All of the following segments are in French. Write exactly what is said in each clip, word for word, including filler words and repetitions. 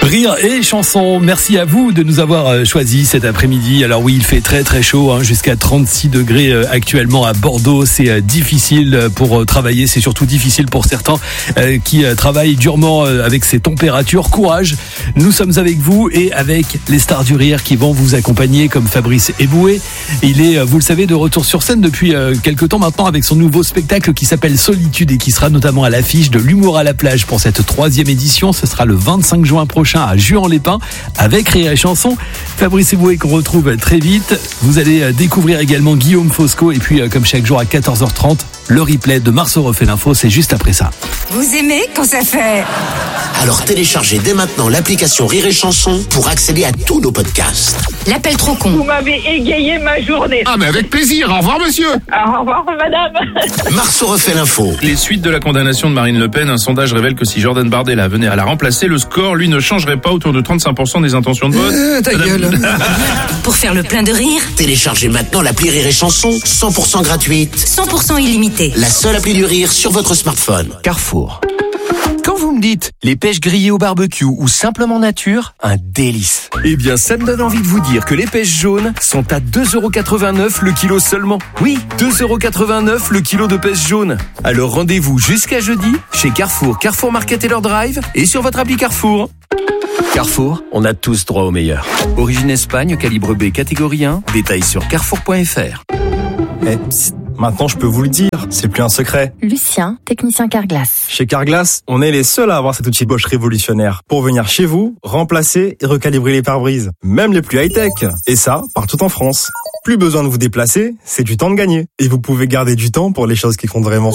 Rire et chanson, merci à vous de nous avoir choisi cet après-midi. Alors oui, il fait très très chaud, hein, jusqu'à trente-six degrés actuellement à Bordeaux. C'est difficile pour travailler, c'est surtout difficile pour certains euh, qui travaillent durement avec ces températures. Courage, nous sommes avec vous et avec les stars du rire qui vont vous accompagner comme Fabrice Eboué. Il est, vous le savez, de retour sur scène depuis quelques temps maintenant avec son nouveau spectacle qui s'appelle Solitude et qui sera notamment à l'affiche de l'Humour à la plage pour cette troisième édition. Ce sera le vingt-cinq juin prochain à Juan-les-Pins avec Rire et Chanson. Fabrice Eboué qu'on retrouve très vite. Vous allez découvrir également Guillaume Fosco et puis comme chaque jour à quatorze heures trente, le replay de Marceau refait l'info, c'est juste après ça. Vous aimez quand ça fait... Alors téléchargez dès maintenant l'application Rire et Chanson pour accéder à tous nos podcasts. L'appel trop con. Vous m'avez égayé ma journée. Ah mais avec plaisir, au revoir monsieur. Au revoir madame. Marceau refait l'info. Les suites de la condamnation de Marine Le Pen, un sondage révèle que si Jordan Bardella venait à la remplacer, le score, lui, ne changerait pas, autour de trente-cinq pour cent des intentions de vote. Euh, ta gueule. Pour faire le plein de rire, Téléchargez maintenant l'appli Rire et Chanson, cent pour cent gratuite. cent pour cent illimité. La seule appli du rire sur votre smartphone. Carrefour. Quand vous me dites les pêches grillées au barbecue ou simplement nature, un délice. Eh bien, ça me donne envie de vous dire que les pêches jaunes sont à deux euros quatre-vingt-neuf le kilo seulement. Oui, deux euros quatre-vingt-neuf le kilo de pêches jaunes. Alors rendez-vous jusqu'à jeudi chez Carrefour, Carrefour Market et leur drive et sur votre appli Carrefour. Carrefour, on a tous droit au meilleur. Origine Espagne, calibre B, catégorie un. Détails sur carrefour point f r. Eh, psst, maintenant je peux vous le dire, c'est plus un secret. Lucien, technicien Carglass. Chez Carglass, on est les seuls à avoir cet outil Bosch révolutionnaire pour venir chez vous, remplacer et recalibrer les pare-brises, même les plus high-tech. Et ça, partout en France. Plus besoin de vous déplacer, c'est du temps de gagner. Et vous pouvez garder du temps pour les choses qui comptent vraiment.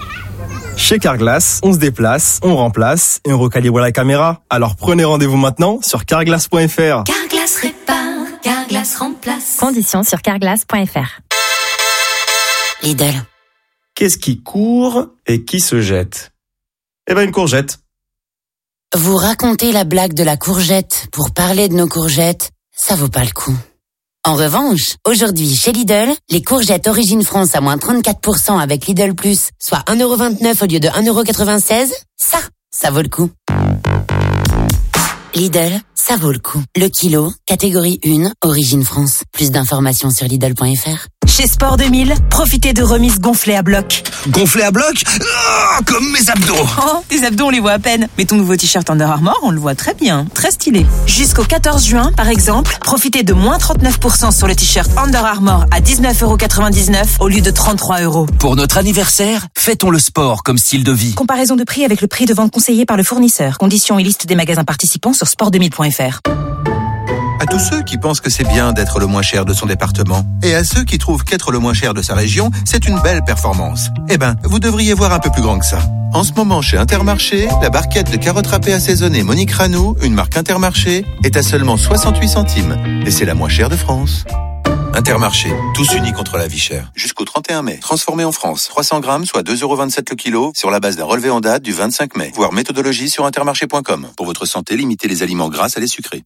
Chez Carglass, on se déplace, on remplace et on recalibre la caméra. Alors prenez rendez-vous maintenant sur carglass point f r. Carglass répare, Carglass remplace. Conditions sur carglass point f r. Lidl. Qu'est-ce qui court et qui se jette? Eh ben une courgette. Vous racontez la blague de la courgette pour parler de nos courgettes, ça vaut pas le coup. En revanche, aujourd'hui, chez Lidl, les courgettes Origine France à moins trente-quatre pour cent avec Lidl Plus, soit un euro vingt-neuf au lieu de un euro quatre-vingt-seize, ça, ça vaut le coup. Lidl, ça vaut le coup. Le kilo, catégorie un, Origine France. Plus d'informations sur Lidl point f r. Chez Sport deux mille, profitez de remises gonflées à bloc. Gonflé à bloc? Oh, comme mes abdos. Oh, tes abdos, on les voit à peine. Mais ton nouveau t-shirt Under Armour, on le voit très bien. Très stylé. Jusqu'au quatorze juin, par exemple, profitez de moins trente-neuf pour cent sur le t-shirt Under Armour à dix-neuf euros quatre-vingt-dix-neuf au lieu de trente-trois euros. Pour notre anniversaire, fêtons le sport comme style de vie. Comparaison de prix avec le prix de vente conseillé par le fournisseur. Conditions et liste des magasins participants sur sport deux mille point f r. À tous ceux qui pensent que c'est bien d'être le moins cher de son département, et à ceux qui trouvent qu'être le moins cher de sa région, c'est une belle performance. Eh ben, vous devriez voir un peu plus grand que ça. En ce moment, chez Intermarché, la barquette de carottes râpées assaisonnées Monique Ranou, une marque Intermarché, est à seulement soixante-huit centimes. Et c'est la moins chère de France. Intermarché, tous unis contre la vie chère. Jusqu'au trente et un mai. Transformé en France. trois cents grammes, soit deux euros vingt-sept le kilo, sur la base d'un relevé en date du vingt-cinq mai. Voir méthodologie sur intermarché point com. Pour votre santé, limitez les aliments gras à les sucrés.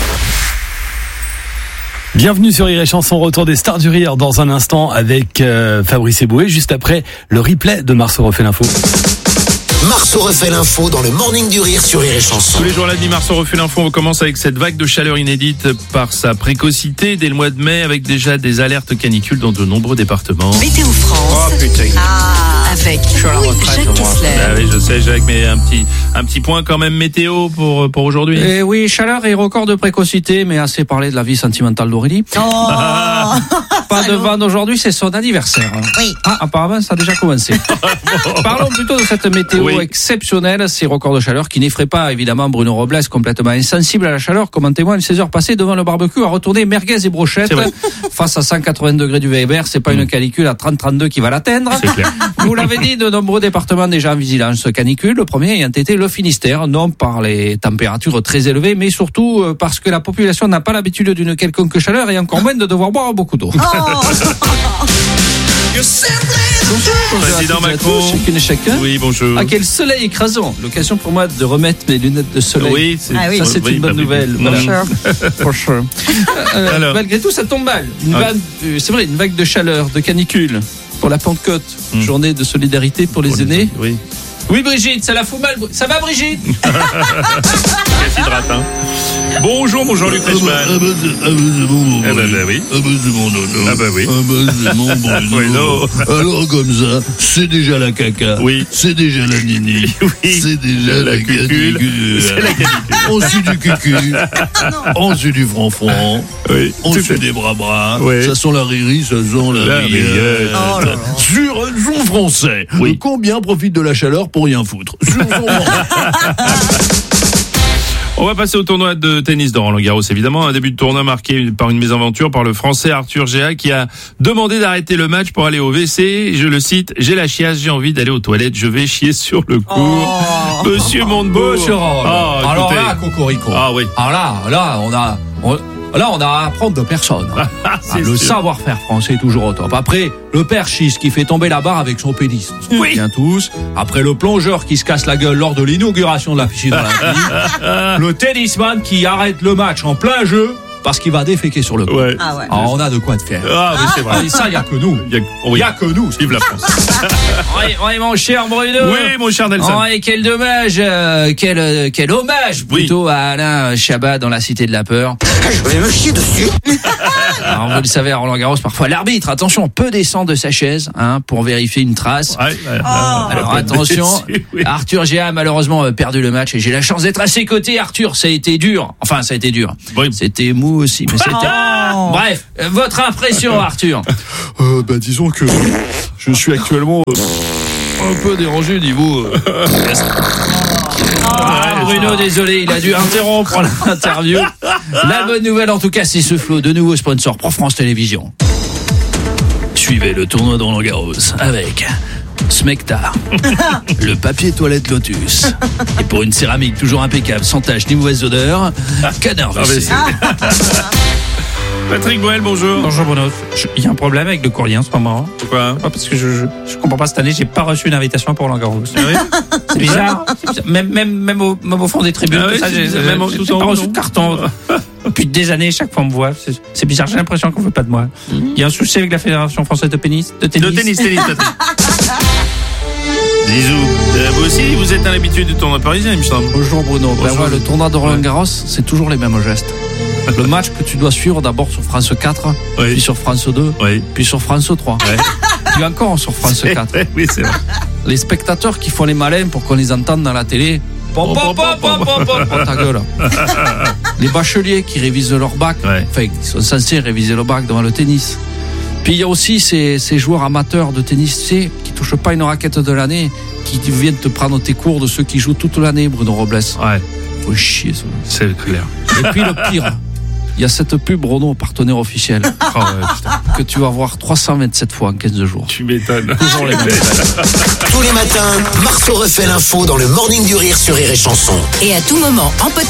Bienvenue sur Rire et Chanson, retour des stars du rire dans un instant avec euh, Fabrice Eboué, juste après le replay de Marceau refait l'info. Marceau refait l'info dans le Morning du Rire sur Rire et Chanson. Tous les jours lundi, Marceau refait l'info. On commence avec cette vague de chaleur inédite par sa précocité dès le mois de mai, avec déjà des alertes canicules dans de nombreux départements. Météo France. Oh putain. Ah, avec Jacques Kessler. Ah oui, je sais, Jacques, mais un petit, un petit point quand même météo pour, pour aujourd'hui. Eh oui, chaleur et record de précocité, mais assez parlé de la vie sentimentale d'Aurélie. Oh. Ah, pas de vanne aujourd'hui, c'est son anniversaire. Oui. Ah, apparemment, ça a déjà commencé. Parlons plutôt de cette météo oui. exceptionnelle, ces records de chaleur qui n'effraient pas, évidemment, Bruno Robles, complètement insensible à la chaleur, comme en témoigne ces heures passées devant le barbecue à retourner merguez et brochettes face à cent quatre-vingts degrés du Weber. C'est pas mmh. une canicule à trente trente-deux qui va l'atteindre. C'est clair. Vous l'avez dit, de nombreux départements déjà en vigilance canicule. Le premier ayant été le Finistère, non par les températures très élevées, mais surtout parce que la population n'a pas l'habitude d'une quelconque chaleur et encore moins de devoir boire beaucoup d'eau. Oh. Bonjour, Président Macron. Chacune et chacun. Oui, bonjour. À quel soleil écrasant. L'occasion pour moi de remettre mes lunettes de soleil. Oui, c'est, ah oui. ça c'est oui, une bonne bah, nouvelle. Oui. Voilà. For sure. euh, Alors. Malgré tout, ça tombe mal. Une ah. vague, euh, c'est vrai, une vague de chaleur, de canicule pour la Pentecôte, mmh. journée de solidarité pour les pour aînés. Les... Oui. Oui, Brigitte, ça la fout mal. Ça va, Brigitte? Hydrate, hein. Bonjour, mon Jean-Luc Reichmann. Ah bah c'est ah bah, c'est mon Ah bah, bah oui. Ah bah c'est mon nono. Ah bah oui. Ah bah c'est mon Bruno. Oui, non. Alors comme ça, c'est déjà la caca. Oui. C'est déjà la nini. Oui. C'est déjà La la, cucule. canicule. C'est la canicule. On suit du cucu. On suit du franc-franc. Oui. On Tout suit à- des bras-bras. Oui. Ça sent la riri, ça sent la, La rillette. rillette. Oh là là. Sur un son français. Oui. Combien profite de la chaleur pour rien foutre? Sur son français. On va passer au tournoi de tennis de Roland-Garros, évidemment. Un début de tournoi marqué par une mésaventure par le Français Arthur Géa qui a demandé d'arrêter le match pour aller au W C. Je le cite, j'ai la chiasse, j'ai envie d'aller aux toilettes, je vais chier sur le court. Oh. Monsieur Montebourg. Monsieur Roll. Ah, Alors écoutez. là, Cocorico. Ah oui. Alors là, là, on a, on- là, on a à apprendre de personne. Ah, C'est le sûr. savoir-faire français est toujours au top. Après, le perchiste qui fait tomber la barre avec son pénis. On se Oui. souvient tous. Après, le plongeur qui se casse la gueule lors de l'inauguration de la piscine olympique. Le tennisman qui arrête le match en plein jeu parce qu'il va déféquer sur le court. Ouais. Ah ouais. Alors, on a de quoi de faire. Ah oui, c'est vrai. Et ça, il n'y a que nous. Il y a, Il oui. n'y a que nous. Vive la France. Oui, oui, mon cher Bruno. Oui, mon cher Nelson. Oh, et quel dommage, euh, quel, euh, quel hommage plutôt à Alain Chabat dans la Cité de la Peur. Je vais me chier dessus. Alors, vous le savez, à Roland-Garros, parfois l'arbitre, attention, peut descendre de sa chaise hein, pour vérifier une trace. Ouais, ouais, ouais. Alors attention, Déçu, oui. Arthur Géa a malheureusement euh, perdu le match et j'ai la chance d'être à ses côtés. Arthur, ça a été dur. Enfin, ça a été dur. Oui. C'était mou aussi, mais c'était... Oh. Bref, euh, votre impression, Arthur? Euh, bah disons que je suis actuellement euh, un peu dérangé au niveau. euh, Ah, Bruno, désolé, il a dû interrompre l'interview. La bonne nouvelle, en tout cas, c'est ce flot de nouveaux sponsors pour France Télévisions. Suivez le tournoi de Roland-Garros avec Smecta, le papier toilette Lotus, et pour une céramique toujours impeccable, sans tache ni mauvaise odeur, Canard Ah, mais W C. c'est- Patrick Boel, bonjour. Bonjour Bruno. Je- Il y a un problème avec le courrier en ce moment. Pourquoi? Pas parce que je, je, je comprends pas cette année, j'ai pas reçu d'invitation pour Roland-Garros. Ah oui? C'est bizarre. Même, même, même, au, même au fond des tribunes, Ah oui, tout ça, c'est j'ai bizarre. j'ai- Même en j'ai tout pas en haut, reçu non de carton. Depuis des années, chaque fois on me voit. C'est c'est bizarre, j'ai l'impression qu'on veut pas de moi. Il y a un souci avec la Fédération française de tennis. De tennis. Le tennis, tennis, Patrick. Bisous. Euh, vous aussi, vous êtes un habitué du tournoi parisien, il me semble. Bonjour Bruno. Ben Bonjour. ouais, le tournoi de Roland-Garros, c'est toujours les mêmes gestes. Le match que tu dois suivre d'abord sur France quatre, Oui. puis sur France deux, Oui. puis sur France trois, Ouais. puis encore sur France quatre. Oui, c'est vrai. Les spectateurs qui font les malins pour qu'on les entende dans la télé. Pom, pom, pom, pom, pom, pom, pom, ta gueule. Les bacheliers qui révisent leur bac, Ouais. enfin, qui sont censés réviser le bac devant le tennis. Puis il y a aussi ces, ces joueurs amateurs de tennis, tu sais, qui touchent pas une raquette de l'année, qui viennent te prendre tes cours de ceux qui jouent toute l'année, Bruno Robles. Ouais, Faut chier, ça. c'est clair. Et puis le pire, il y a cette pub Renault, partenaire officiel, Oh, ouais, putain. que tu vas voir trois cent vingt-sept fois en quinze jours. Tu m'étonnes. Toujours les mêmes. Tous les matins, Marceau refait l'info dans le Morning du Rire sur Rire et Chanson. Et à tout moment, en podcast.